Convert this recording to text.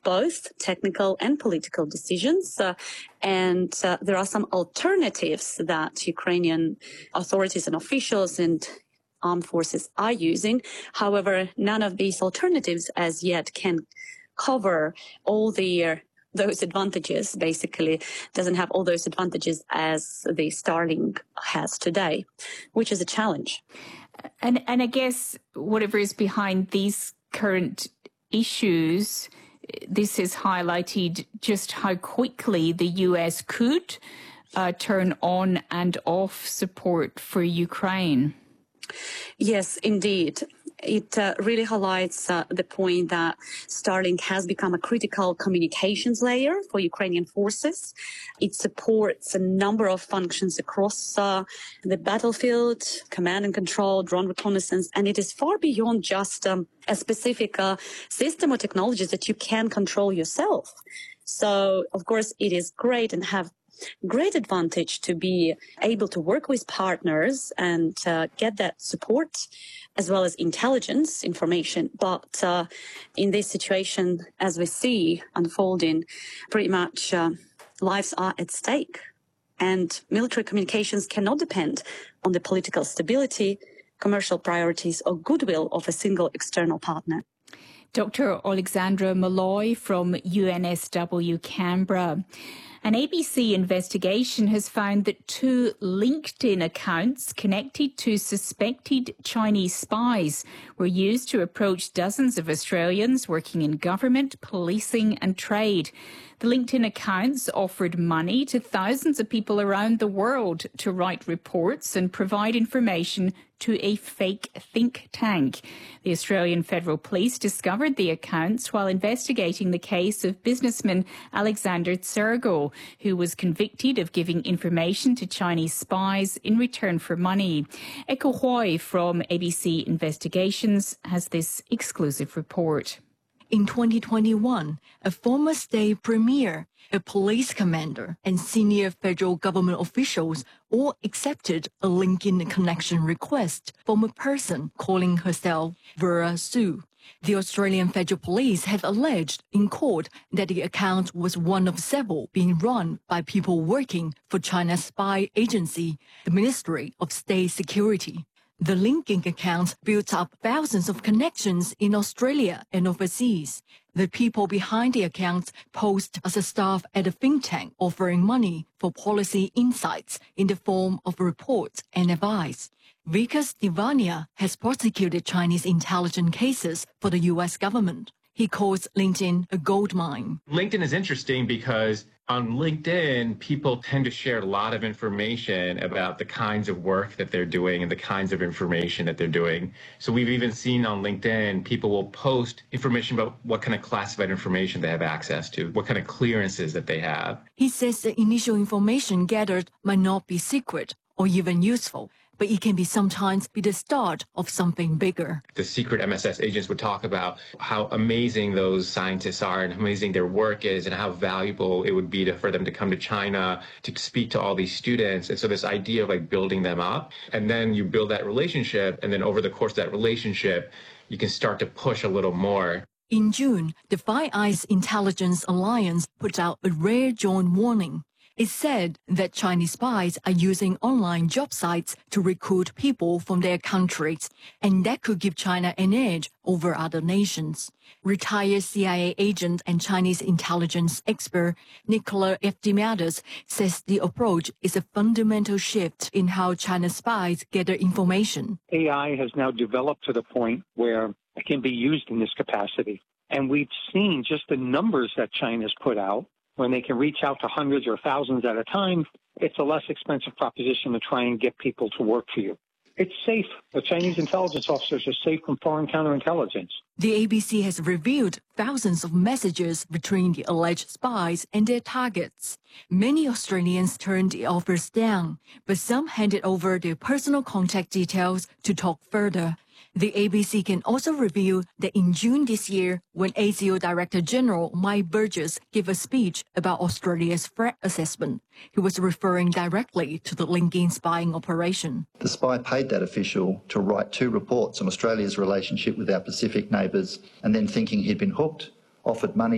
both technical and political decisions. And there are some alternatives that Ukrainian authorities and officials and armed forces are using. However, none of these alternatives as yet can cover all those advantages, basically doesn't have all those advantages as the Starlink has today, which is a challenge. And I guess whatever is behind these current issues, this has highlighted just how quickly the US could turn on and off support for Ukraine. Yes, indeed. It really highlights the point that Starlink has become a critical communications layer for Ukrainian forces. It supports a number of functions across the battlefield, command and control, drone reconnaissance, and it is far beyond just a specific system or technologies that you can control yourself. So, of course, it is great and have great advantage to be able to work with partners and get that support as well as intelligence information. But in this situation, as we see unfolding, pretty much lives are at stake. And military communications cannot depend on the political stability, commercial priorities, or goodwill of a single external partner. Dr. Alexandra Malloy from UNSW Canberra. An ABC investigation has found that 2 LinkedIn accounts connected to suspected Chinese spies were used to approach dozens of Australians working in government, policing and trade. The LinkedIn accounts offered money to thousands of people around the world to write reports and provide information to a fake think tank. The Australian Federal Police discovered the accounts while investigating the case of businessman Alexander Tsergo, who was convicted of giving information to Chinese spies in return for money. Echo Hui from ABC Investigations has this exclusive report. In 2021, a former state premier, a police commander, and senior federal government officials all accepted a LinkedIn connection request from a person calling herself Vera Su. The Australian Federal Police have alleged in court that the account was one of several being run by people working for China's spy agency, the Ministry of State Security. The LinkedIn accounts built up thousands of connections in Australia and overseas. The people behind the accounts posed as a staff at a think tank offering money for policy insights in the form of reports and advice. Vikas Divania has prosecuted Chinese intelligence cases for the U.S. government. He calls LinkedIn a gold mine. LinkedIn is interesting because on LinkedIn, people tend to share a lot of information about the kinds of work that they're doing and the kinds of information that they're doing. So we've even seen on LinkedIn, people will post information about what kind of classified information they have access to, what kind of clearances that they have. He says the initial information gathered might not be secret or even useful, but it can sometimes be the start of something bigger. The secret MSS agents would talk about how amazing those scientists are and how amazing their work is and how valuable it would be for them to come to China to speak to all these students. And so this idea of like building them up, and then you build that relationship, and then over the course of that relationship, you can start to push a little more. In June, the Five Eyes Intelligence Alliance put out a rare joint warning. It said that Chinese spies are using online job sites to recruit people from their countries, and that could give China an edge over other nations. Retired CIA agent and Chinese intelligence expert Nicola F. Dimiadis says the approach is a fundamental shift in how China's spies gather information. AI has now developed to the point where it can be used in this capacity. And we've seen just the numbers that China's put out. When they can reach out to hundreds or thousands at a time, it's a less expensive proposition to try and get people to work for you. It's safe. The Chinese intelligence officers are safe from foreign counterintelligence. The ABC has revealed thousands of messages between the alleged spies and their targets. Many Australians turned the offers down, but some handed over their personal contact details to talk further. The ABC can also reveal that in June this year, when ASIO Director General Mike Burgess gave a speech about Australia's threat assessment, he was referring directly to the LinkedIn spying operation. The spy paid that official to write 2 reports on Australia's relationship with our Pacific neighbours, and then thinking he'd been hooked, offered money